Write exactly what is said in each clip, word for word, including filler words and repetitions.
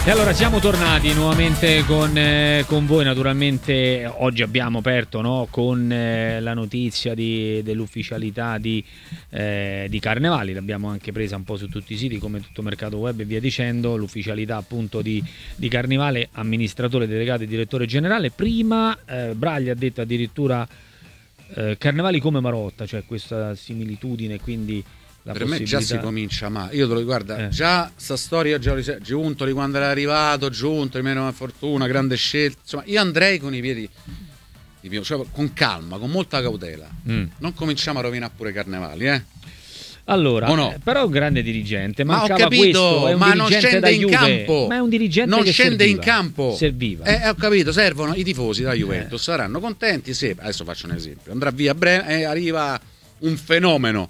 E allora siamo tornati nuovamente con, eh, con voi, naturalmente oggi abbiamo aperto, no, con eh, la notizia di, dell'ufficialità di, eh, di Carnevali, l'abbiamo anche presa un po' su tutti i siti come Tutto Mercato Web e via dicendo, l'ufficialità appunto di, di Carnevale, amministratore delegato e direttore generale. Prima eh, Braglia ha detto addirittura eh, Carnevali come Marotta, cioè questa similitudine, quindi la per me già si comincia male. Io te lo guarda, eh. già sta storia già Giuntoli quando era arrivato, Giuntoli meno fortuna, grande scelta. Insomma, io andrei con i piedi, i piedi cioè, con calma, con molta cautela. Mm. Non cominciamo a rovinare pure Carnevali, eh? Allora, no? eh, però è un grande dirigente, ma ho capito, questo, è un ma non scende in Juve, campo. Ma è un dirigente non che scende serviva, in campo. Serviva. Eh, ho capito, servono i tifosi da Juventus, eh. saranno contenti se adesso faccio un esempio. Andrà via Bre- eh, arriva un fenomeno.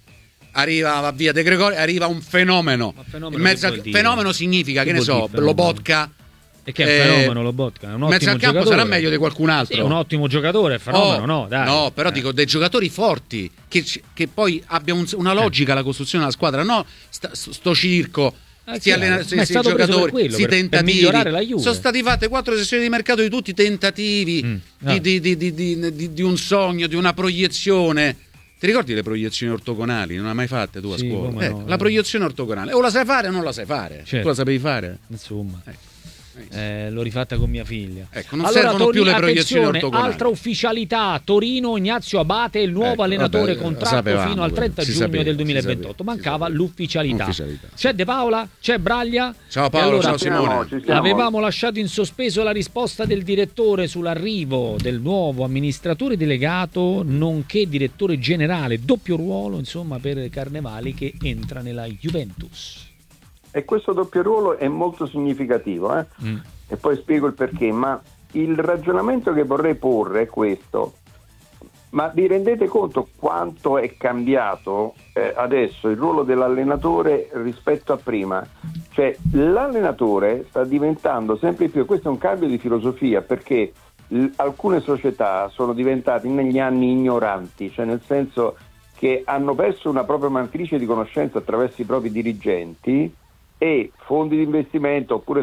Arriva va via De Gregori, arriva un fenomeno. fenomeno, in mezzo al fenomeno significa che, che ne so, Lobotka. E che è un fenomeno, Lobotka? È un ottimo al campo giocatore. Sarà meglio di qualcun altro. Sì, un ottimo giocatore, fenomeno, oh, no, dai. No, però eh. dico dei giocatori forti che, che poi abbia un, una logica eh. la costruzione della squadra, no sta, sto circo. Eh, si allena, si, si giocatori, quello, si per, tentativi. Per migliorare la Juve. Sono stati fatte quattro sessioni di mercato di tutti tentativi mm, no. di, di, di, di, di, di un sogno, di una proiezione. Ti ricordi le proiezioni ortogonali? Non le hai mai fatte tu a sì, scuola? Eh, no, la proiezione ortogonale. O la sai fare o non la sai fare. Certo. Tu la sapevi fare? Insomma. Eh. Eh, l'ho rifatta con mia figlia. Ecco, non allora, servono Tori- più le proiezioni ortogonali. Altra ufficialità, Torino, Ignazio Abate, il nuovo ecco, allenatore, vabbè, contratto fino al trenta si giugno sapeva, del duemilaventotto. Mancava l'ufficialità. C'è De Paola, c'è Braglia. Ciao Paolo, allora, ciao Simone. Siamo, siamo. Avevamo lasciato in sospeso la risposta del direttore sull'arrivo del nuovo amministratore delegato, nonché direttore generale, doppio ruolo, insomma, per Carnevali che entra nella Juventus. E questo doppio ruolo è molto significativo, eh? Mm. E poi spiego il perché, ma il ragionamento che vorrei porre è questo: ma vi rendete conto quanto è cambiato eh, adesso il ruolo dell'allenatore rispetto a prima? Cioè l'allenatore sta diventando sempre più, questo è un cambio di filosofia, perché l- alcune società sono diventate negli anni ignoranti, cioè nel senso che hanno perso una propria matrice di conoscenza attraverso i propri dirigenti, e fondi di investimento oppure